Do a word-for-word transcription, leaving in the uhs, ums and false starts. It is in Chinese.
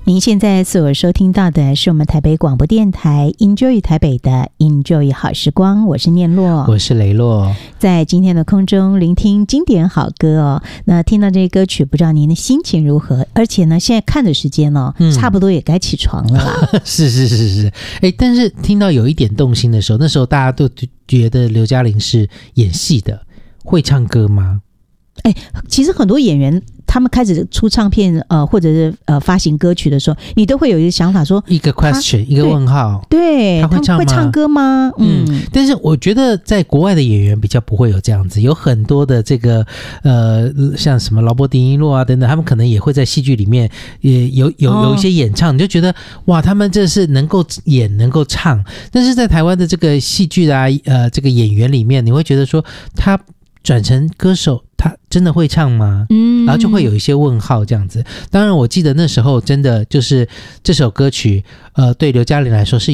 您现在所收听到的是我们台北广播电台 Enjoy 台北的 Enjoy 好时光，我是念洛， 我是雷洛，在今天的空中聆听经典好歌哦。那听到这个歌曲，不知道您的心情如何？而且呢，现在看的时间哦，嗯、差不多也该起床了啦。 是是是是，哎，但是听到有一点动心的时候，那时候大家都觉得刘嘉玲是演戏的，会唱歌吗？ 哎，其实很多演员他们开始出唱片呃，或者是呃发行歌曲的时候，你都会有一个想法说， 一个 question 一个问号， 对， 他会唱吗？ 他们会唱歌吗？ 嗯，嗯但是我觉得在国外的演员比较不会有这样子，有很多的这个呃，像什么劳勃迪尼洛啊等等，他们可能也会在戏剧里面也有有有一些演唱，哦、你就觉得哇，他们这是能够演能够唱，但是在台湾的这个戏剧啊呃这个演员里面，你会觉得说他转成歌手，他真的会唱吗？嗯，然后就会有一些问号这样子。当然，我记得那时候真的就是这首歌曲，呃，对刘嘉玲来说是